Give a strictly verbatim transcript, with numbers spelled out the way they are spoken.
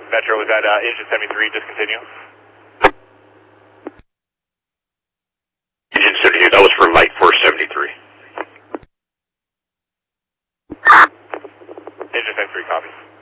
Metro, was that uh, engine seventy-three, discontinue? Engine seventy-three, that was for Light Force seventy-three. Engine seventy-three, copy.